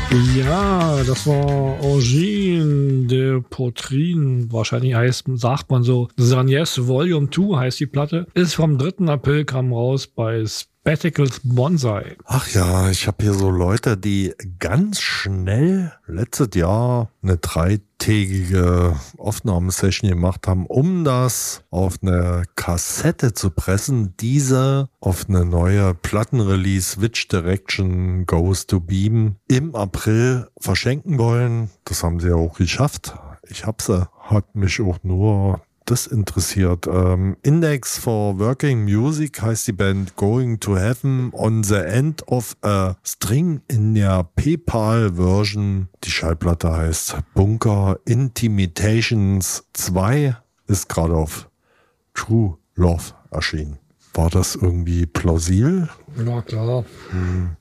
Ja, das war Origine de Poitrine. Wahrscheinlich sagt man so. Zanies Volume 2 heißt die Platte. Ist vom 3. April, kam raus bei Spectacles Bonsai. Ach ja, ich habe hier so Leute, die ganz schnell letztes Jahr eine 3-tägige Aufnahmesession gemacht haben, um das auf eine Kassette zu pressen, diese auf eine neue Plattenrelease Which Direction Goes to Beam im April verschenken wollen. Das haben sie ja auch geschafft. Ich habe sie, hat mich auch nur das interessiert. Index for Working Music heißt die Band, Going to Heaven on the End of a String in der PayPal-Version. Die Schallplatte heißt Bunker Intimidations 2, ist gerade auf True Love erschienen. War das irgendwie plausibel? Ja, klar.